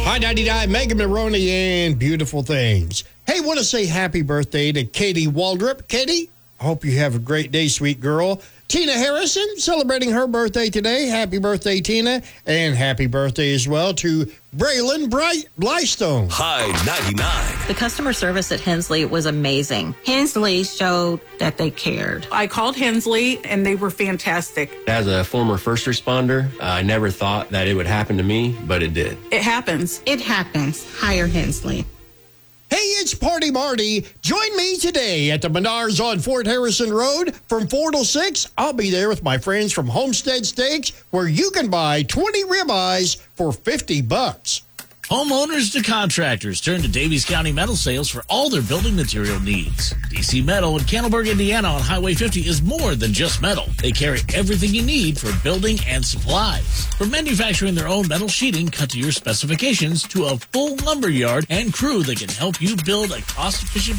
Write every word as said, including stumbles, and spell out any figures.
Hi, ninety-nine, Megan Maroney and Beautiful Things. Hey, want to say happy birthday to Katie Waldrop. Katie, I hope you have a great day, sweet girl. Tina Harrison, celebrating her birthday today. Happy birthday, Tina. And happy birthday as well to Braylon Bright Blystone. Hi, ninety-nine. The customer service at Hensley was amazing. Hensley showed that they cared. I called Hensley, and they were fantastic. As a former first responder, uh, I never thought that it would happen to me, but it did. It happens. It happens. Hire Hensley. Hey, it's Party Marty. Join me today at the Menards on Fort Harrison Road from four till six. I'll be there with my friends from Homestead Steaks, where you can buy twenty ribeyes for fifty bucks. Homeowners to contractors turn to Davies County Metal Sales for all their building material needs. D C Metal in Candleburg, Indiana on Highway fifty is more than just metal. They carry everything you need for building and supplies. From manufacturing their own metal sheeting cut to your specifications to a full lumber yard and crew that can help you build a cost-efficient